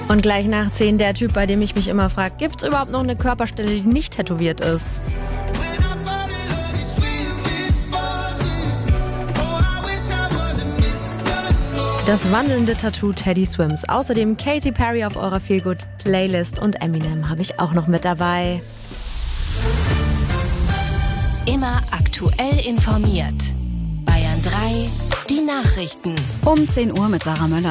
Und gleich nach 10 der Typ, bei dem ich mich immer frage, gibt es überhaupt noch eine Körperstelle, die nicht tätowiert ist? Das wandelnde Tattoo Teddy Swims. Außerdem Katy Perry auf eurer Feelgood-Playlist und Eminem habe ich auch noch mit dabei. Immer aktuell informiert. Bayern 3, die Nachrichten. Um 10 Uhr mit Sarah Möller.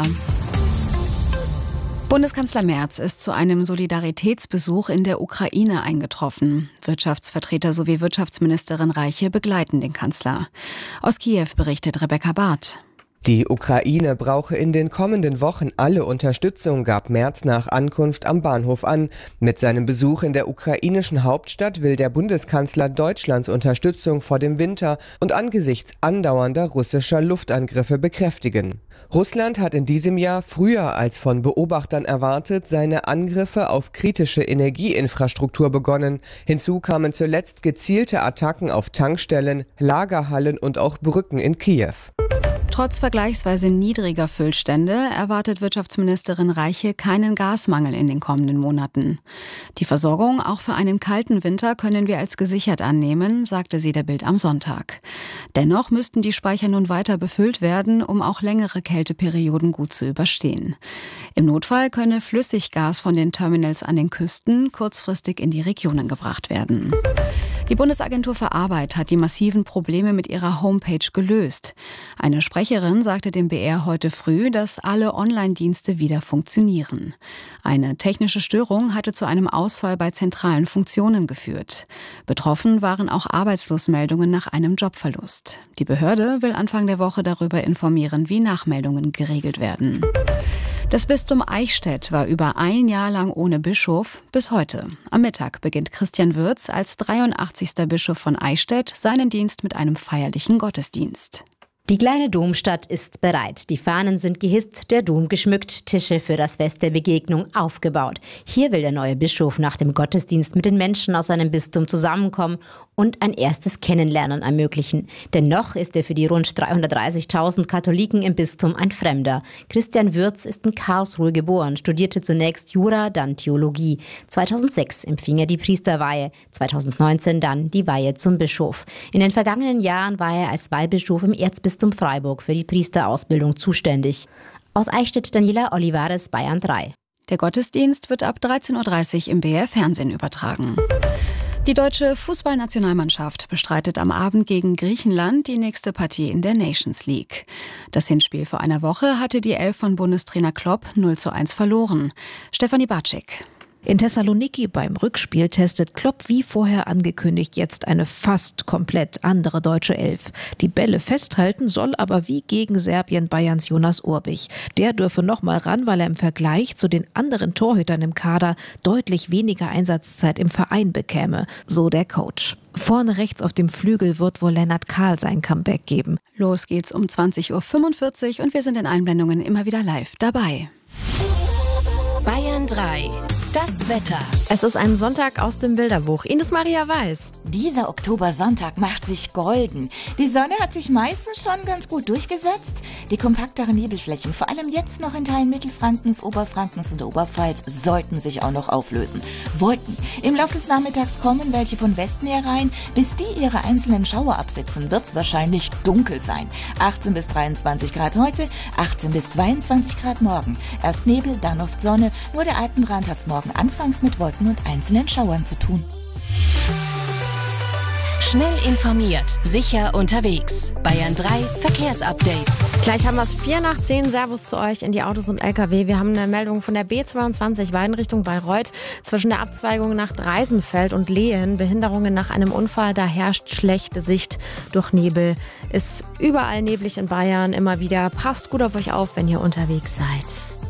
Bundeskanzler Merz ist zu einem Solidaritätsbesuch in der Ukraine eingetroffen. Wirtschaftsvertreter sowie Wirtschaftsministerin Reiche begleiten den Kanzler. Aus Kiew berichtet Rebecca Barth. Die Ukraine brauche in den kommenden Wochen alle Unterstützung, gab Merz nach Ankunft am Bahnhof an. Mit seinem Besuch in der ukrainischen Hauptstadt will der Bundeskanzler Deutschlands Unterstützung vor dem Winter und angesichts andauernder russischer Luftangriffe bekräftigen. Russland hat in diesem Jahr früher als von Beobachtern erwartet seine Angriffe auf kritische Energieinfrastruktur begonnen. Hinzu kamen zuletzt gezielte Attacken auf Tankstellen, Lagerhallen und auch Brücken in Kiew. Trotz vergleichsweise niedriger Füllstände erwartet Wirtschaftsministerin Reiche keinen Gasmangel in den kommenden Monaten. Die Versorgung auch für einen kalten Winter können wir als gesichert annehmen, sagte sie der Bild am Sonntag. Dennoch müssten die Speicher nun weiter befüllt werden, um auch längere Kälteperioden gut zu überstehen. Im Notfall könne Flüssiggas von den Terminals an den Küsten kurzfristig in die Regionen gebracht werden. Die Bundesagentur für Arbeit hat die massiven Probleme mit ihrer Homepage gelöst. Eine Sprecherin sagte dem BR heute früh, dass alle Online-Dienste wieder funktionieren. Eine technische Störung hatte zu einem Ausfall bei zentralen Funktionen geführt. Betroffen waren auch Arbeitslosmeldungen nach einem Jobverlust. Die Behörde will Anfang der Woche darüber informieren, wie Nachmeldungen geregelt werden. Das Bistum Eichstätt war über ein Jahr lang ohne Bischof bis heute. Am Mittag beginnt Christian Würz als 83. Bischof von Eichstätt seinen Dienst mit einem feierlichen Gottesdienst. Die kleine Domstadt ist bereit. Die Fahnen sind gehisst, der Dom geschmückt, Tische für das Fest der Begegnung aufgebaut. Hier will der neue Bischof nach dem Gottesdienst mit den Menschen aus seinem Bistum zusammenkommen und ein erstes Kennenlernen ermöglichen. Denn noch ist er für die rund 330.000 Katholiken im Bistum ein Fremder. Christian Würz ist in Karlsruhe geboren, studierte zunächst Jura, dann Theologie. 2006 empfing er die Priesterweihe, 2019 dann die Weihe zum Bischof. In den vergangenen Jahren war er als Weihbischof im Erzbistum Freiburg für die Priesterausbildung zuständig. Aus Eichstätt Daniela Olivares, Bayern 3. Der Gottesdienst wird ab 13.30 Uhr im BR Fernsehen übertragen. Die deutsche Fußballnationalmannschaft bestreitet am Abend gegen Griechenland die nächste Partie in der Nations League. Das Hinspiel vor einer Woche hatte die Elf von Bundestrainer Klopp 0:1 verloren. Stefanie Bartschik. In Thessaloniki beim Rückspiel testet Klopp wie vorher angekündigt jetzt eine fast komplett andere deutsche Elf. Die Bälle festhalten soll aber wie gegen Serbien Bayerns Jonas Urbich. Der dürfe noch mal ran, weil er im Vergleich zu den anderen Torhütern im Kader deutlich weniger Einsatzzeit im Verein bekäme, so der Coach. Vorne rechts auf dem Flügel wird wohl Lennart Kahl sein Comeback geben. Los geht's um 20.45 Uhr und wir sind in Einblendungen immer wieder live dabei. Bayern 3. Das Wetter. Es ist ein Sonntag aus dem Bilderbuch. Ines Maria Weiß. Dieser Oktobersonntag macht sich golden. Die Sonne hat sich meistens schon ganz gut durchgesetzt. Die kompakteren Nebelflächen, vor allem jetzt noch in Teilen Mittelfrankens, Oberfrankens und der Oberpfalz, sollten sich auch noch auflösen. Wolken. Im Laufe des Nachmittags kommen welche von Westen herein. Bis die ihre einzelnen Schauer absitzen, wird es wahrscheinlich dunkel sein. 18 bis 23 Grad heute, 18 bis 22 Grad morgen. Erst Nebel, dann oft Sonne. Nur der Alpenrand hat's morgen anfangs mit Wolken und einzelnen Schauern zu tun. Schnell informiert, sicher unterwegs. Bayern 3 Verkehrsupdate. Gleich haben wir es 9:45. Servus zu euch in die Autos und LKW. Wir haben eine Meldung von der B22 Weiden Richtung Bayreuth. Zwischen der Abzweigung nach Dreisenfeld und Lehen. Behinderungen nach einem Unfall. Da herrscht schlechte Sicht durch Nebel. Ist überall neblig in Bayern immer wieder. Passt gut auf euch auf, wenn ihr unterwegs seid.